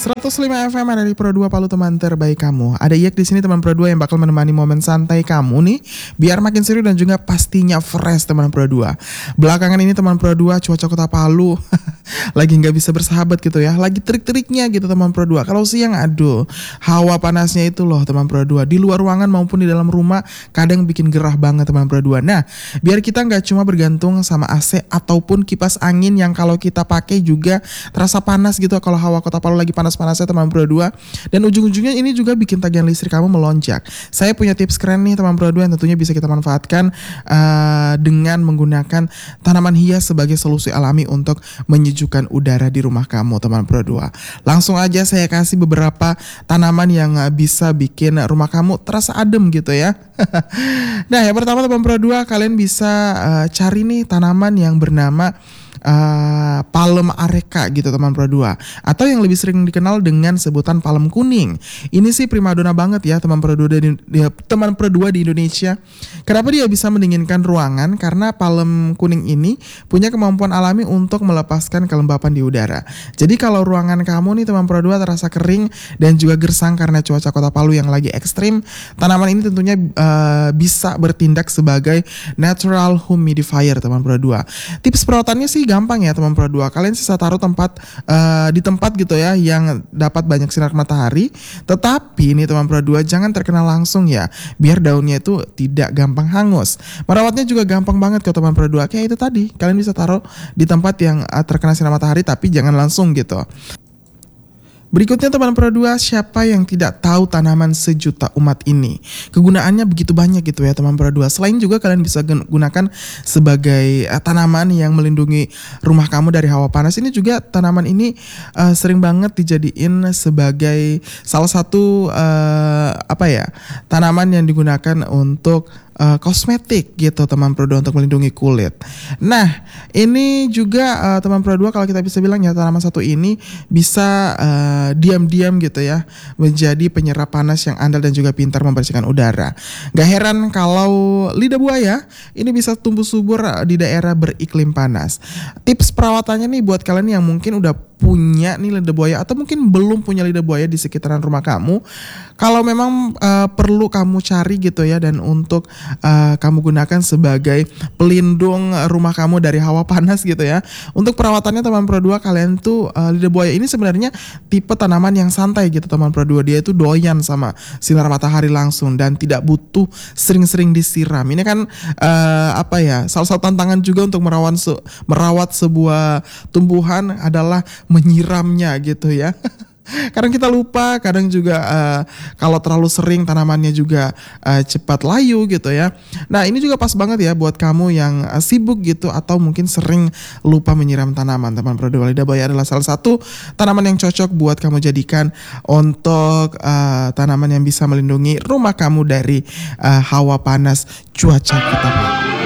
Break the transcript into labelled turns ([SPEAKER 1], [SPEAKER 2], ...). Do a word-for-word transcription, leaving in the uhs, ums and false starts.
[SPEAKER 1] seratus lima F M dari Pro dua Palu, teman terbaik kamu. Ada Iyak di sini, teman Pro dua, yang bakal menemani momen santai kamu nih biar makin seru dan juga pastinya fresh, teman Pro dua. Belakangan ini teman Pro dua, cuaca Kota Palu lagi nggak bisa bersahabat gitu ya. Lagi terik-teriknya gitu teman Pro dua. Kalau siang aduh, hawa panasnya itu loh teman Pro dua. Di luar ruangan maupun di dalam rumah kadang bikin gerah banget teman Pro dua. Nah, biar kita nggak cuma bergantung sama A C ataupun kipas angin yang kalau kita pakai juga terasa panas gitu kalau hawa Kota Palu lagi panas-panasnya teman Pro dua, dan ujung-ujungnya ini juga bikin tagihan listrik kamu melonjak. Saya punya tips keren nih teman Pro dua yang tentunya bisa kita manfaatkan uh, dengan menggunakan tanaman hias sebagai solusi alami untuk menyejukkan udara di rumah kamu teman Pro dua. Langsung aja saya kasih beberapa tanaman yang uh, bisa bikin rumah kamu terasa adem gitu ya. Nah, yang pertama teman Pro dua, kalian bisa uh, cari nih tanaman yang bernama Uh, palem areca gitu teman Pro dua, atau yang lebih sering dikenal dengan sebutan palem kuning. Ini sih primadona banget ya teman Pro dua di, ya, teman Pro dua di Indonesia. Kenapa dia bisa mendinginkan ruangan? Karena palem kuning ini punya kemampuan alami untuk melepaskan kelembapan di udara. Jadi kalau ruangan kamu nih teman Pro dua terasa kering dan juga gersang karena cuaca Kota Palu yang lagi ekstrim, tanaman ini tentunya uh, bisa bertindak sebagai natural humidifier teman Pro dua. Tips perawatannya sih gampang ya teman Pro dua. Kalian sisa taruh tempat uh, di tempat gitu ya yang dapat banyak sinar matahari. Tetapi ini teman Pro dua, jangan terkena langsung ya, biar daunnya itu tidak gampang hangus. Merawatnya juga gampang banget kok teman Pro dua. Kayak itu tadi, kalian bisa taruh di tempat yang uh, terkena sinar matahari tapi jangan langsung gitu. Berikutnya teman Pro dua, siapa yang tidak tahu tanaman sejuta umat ini? Kegunaannya begitu banyak gitu ya teman Pro dua. Selain juga kalian bisa gunakan sebagai uh, tanaman yang melindungi rumah kamu dari hawa panas. Ini juga tanaman ini uh, sering banget dijadiin sebagai salah satu uh, apa ya, tanaman yang digunakan untuk Uh, kosmetik gitu teman Pro dua, untuk melindungi kulit. Nah, ini juga uh, teman Pro dua, kalau kita bisa bilang ya, tanaman satu ini bisa uh, diam-diam gitu ya menjadi penyerap panas yang andal dan juga pintar membersihkan udara. Gak heran kalau lidah buaya ini bisa tumbuh subur di daerah beriklim panas. Tips perawatannya nih buat kalian yang mungkin udah punya nih lidah buaya atau mungkin belum punya lidah buaya di sekitaran rumah kamu, kalau memang uh, perlu kamu cari gitu ya, dan untuk uh, kamu gunakan sebagai pelindung rumah kamu dari hawa panas gitu ya. Untuk perawatannya teman Pro dua, kalian tuh uh, lidah buaya ini sebenarnya tipe tanaman yang santai gitu teman Pro dua. Dia itu doyan sama sinar matahari langsung dan tidak butuh sering-sering disiram. Ini kan uh, apa ya, salah satu tantangan juga untuk merawat se- merawat sebuah tumbuhan adalah menyiramnya gitu ya. Kadang kita lupa, kadang juga uh, kalau terlalu sering tanamannya juga uh, cepat layu gitu ya. Nah, ini juga pas banget ya buat kamu yang uh, sibuk gitu atau mungkin sering lupa menyiram tanaman. Teman Pro dua, lidah buaya adalah salah satu tanaman yang cocok buat kamu jadikan untuk uh, tanaman yang bisa melindungi rumah kamu dari uh, hawa panas cuaca Kota Palu.